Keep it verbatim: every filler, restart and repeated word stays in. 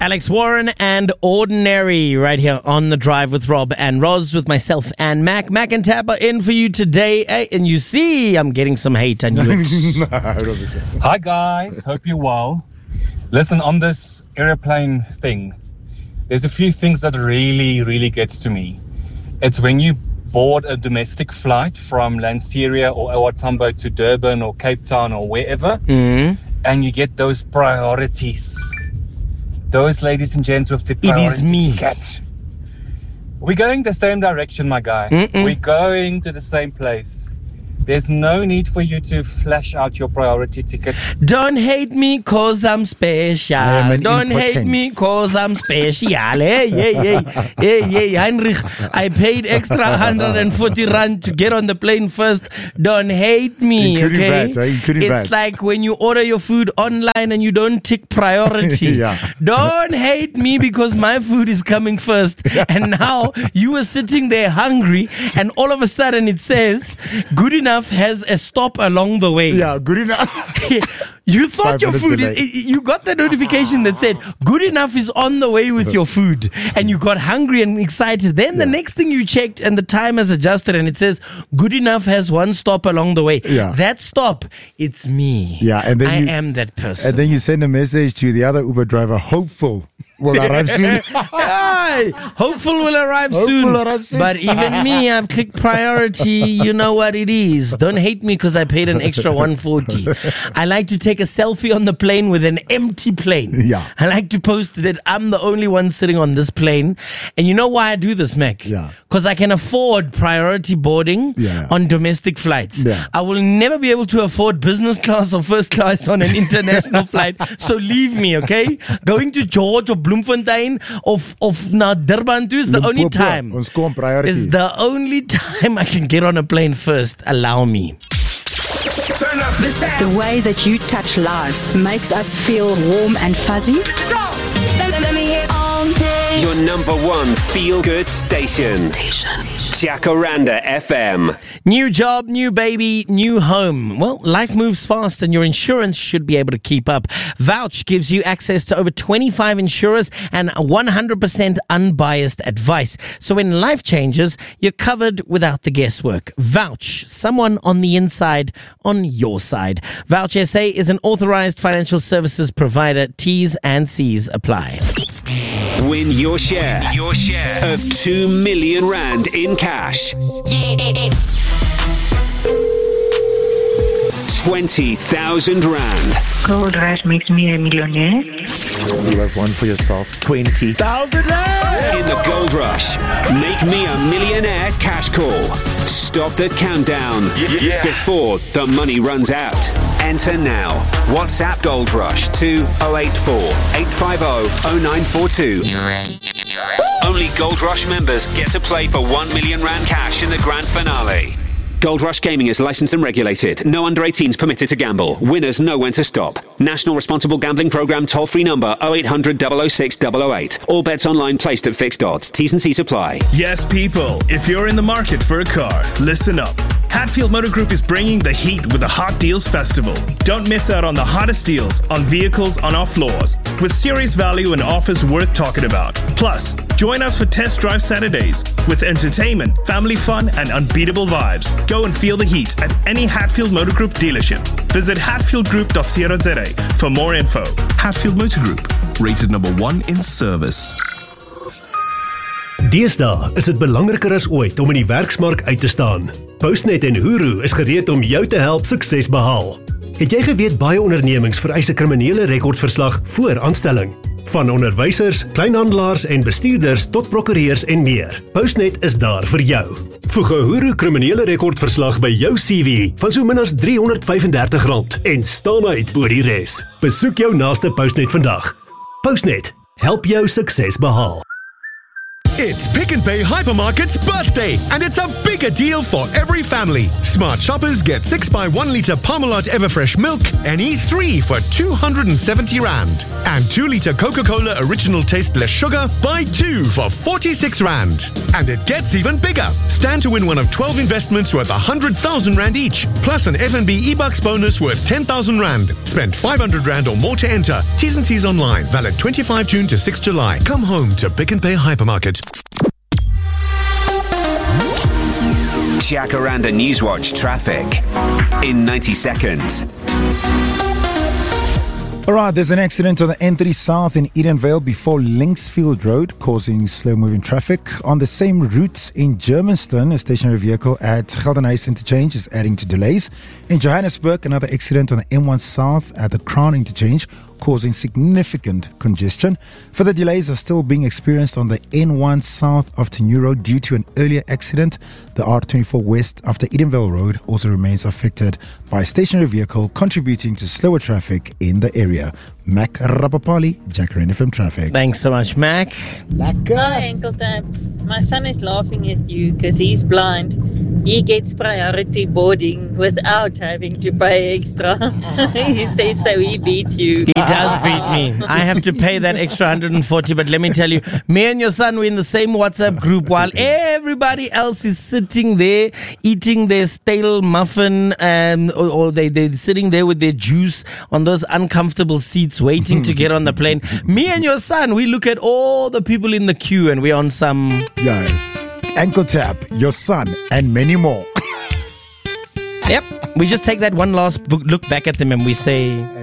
Alex Warren and Ordinary right here on The Drive with Rob and Roz with myself and Mac. Mac and Tab are in for you today. Hey, and you see, I'm getting some hate. I knew it. Hi guys, hope you're well. Listen, on this airplane thing, there's a few things that really, really gets to me. It's when you board a domestic flight from Lanseria or O R Tambo to Durban or Cape Town or wherever, Mm. and you get those priorities. Those ladies and gents with the priority It is me. ticket. We're going the same direction, my guy. Mm-mm. We're going to the same place. There's no need for you to flash out your priority ticket. Don't hate me cause I'm special. am Don't hate important. me cause I'm special. Hey, hey, hey, hey, hey, Heinrich, I paid extra one hundred forty rand to get on the plane first. Don't hate me, Including okay? V A T, eh? Including It's V A T. like when you order your food online and you don't tick priority. Yeah. Don't hate me because my food is coming first. And now you were sitting there hungry and all of a sudden it says, good enough has a stop along the way. Yeah, good enough. You thought Five your minutes food delay. is, you got the notification that said good enough is on the way with your food and you got hungry and excited. Then the Yeah. next thing you checked and the time has adjusted and it says good enough has one stop along the way. Yeah. That stop, it's me. Yeah, and then I you- am that person. And then you send a message to the other Uber driver, hopeful will arrive soon. Hey, hopeful will arrive Hopeful soon. will arrive soon. But even me, I've clicked priority. You know what it is. Don't hate me because I paid an extra one forty. I like to take a selfie on the plane with an empty plane. Yeah. I like to post that I'm the only one sitting on this plane. And you know why I do this, Mac? Yeah. Because I can afford priority boarding Yeah. on domestic flights. Yeah. I will never be able to afford business class or first class on an international flight. So leave me, okay? Going to George or Bloemfontein of of na Durban too is the only Limpopo, time. Ons kom priority. Is the only time I can get on a plane first. Allow me. Turn up the sound. The way that you touch lives makes us feel warm and fuzzy. Let, let me hear all day. Your number one feel-good station. Jacaranda F M. New job, new baby, new home. Well, life moves fast and your insurance should be able to keep up. Vouch gives you access to over twenty-five insurers and one hundred percent unbiased advice. So when life changes, you're covered without the guesswork. Vouch, someone on the inside, on your side. Vouch S A is an authorized financial services provider. T's and C's apply. Win your share. Your share of two million rand in cash. twenty thousand rand. Gold rush makes me a millionaire. You have one for yourself. twenty thousand In the Gold Rush. Make me a millionaire cash call. Stop the countdown before the money runs out. Enter now. WhatsApp Gold Rush to oh eight four, eight five oh, oh nine four two. Only Gold Rush members get to play for one million rand cash in the grand finale. Gold Rush Gaming is licensed and regulated. No under eighteens permitted to gamble. Winners know when to stop. National Responsible Gambling Programme toll-free number oh eight hundred, double oh six, double oh eight. All bets online placed at fixed odds. T's and C's apply. Yes, people, if you're in the market for a car, listen up. Hatfield Motor Group is bringing the heat with the Hot Deals Festival. Don't miss out on the hottest deals on vehicles on our floors, with serious value and offers worth talking about. Plus, join us for Test Drive Saturdays with entertainment, family fun, and unbeatable vibes. Go and feel the heat at any Hatfield Motor Group dealership. Visit hatfield group dot co dot za for more info. Hatfield Motor Group, rated number one in service. Deesdae is dit belangriker as ooit om in die werksmark uit te staan. Postnet en Huru is gereed om jou te help sukses behaal. Het jy geweet baie ondernemings vereis 'n kriminele rekordverslag voor aanstelling? Van onderwysers, kleinhandelaars en bestuurders tot prokureurs en meer. Postnet is daar vir jou. Voeg 'n Huru kriminele rekordverslag by jou C V van so min as driehonderd vyf en dertig rand en staan uit oor die res. Besoek jou naaste Postnet vandag. Postnet, help jou sukses behaal. It's Pick n Pay Hypermarket's birthday, and it's a bigger deal for every family. Smart shoppers get six by one litre Parmalat Everfresh milk and E three for two hundred seventy rand. And two litre Coca-Cola Original Taste Less Sugar, buy two for forty-six rand. And it gets even bigger. Stand to win one of twelve investments worth one hundred thousand rand each, plus an F N B e-bucks bonus worth ten thousand rand. Spend five hundred rand or more to enter. T's and C's online. Valid twenty-fifth June to sixth July. Come home to Pick n Pay Hypermarket. Jacaranda Newswatch traffic in ninety seconds. All right, there's an accident on the N three South in Edenvale before Linksfield Road, causing slow-moving traffic. On the same route in Germiston, a stationary vehicle at Geldenhuys Interchange is adding to delays. In Johannesburg, another accident on the N one South at the Crown Interchange, causing significant congestion. Further delays are still being experienced on the N one South of Tenue Road due to an earlier accident. The R twenty-four West after Edenvale Road also remains affected by a stationary vehicle, contributing to slower traffic in the area. Mac Rapapali, Jacaranda F M traffic. Thanks so much, Mac. Hi, Uncle Tab. My son is laughing at you because he's blind. He gets priority boarding without having to pay extra. He says so he beats you. He does beat me. I have to pay that extra one hundred forty, but let me tell you, me and your son were in the same WhatsApp group while everybody else is sitting there eating their stale muffin, um, or, or they, they're sitting there with their juice on those uncomfortable seats waiting to get on the plane. Me and your son, we look at all the people in the queue and we're on some... Yeah. Ankle Tap, your son, and many more. Yep. We just take that one last look back at them and we say...